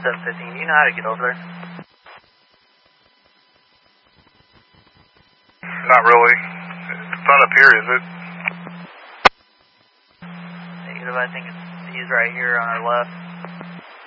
715, do you know how to get over there? Not really. It's not up here, is it? Negative, I think he's right here on our left.